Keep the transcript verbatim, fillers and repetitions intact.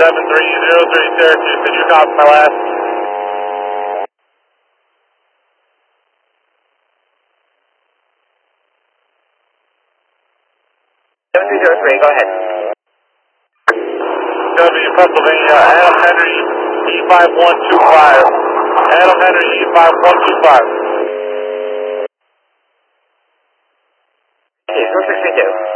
seven three zero three Syracuse, did you copy my last? seven three zero three, go ahead. W Pennsylvania, Adam Henry, E five one two five. Adam Henry, E five one two five. Okay, zero six three two.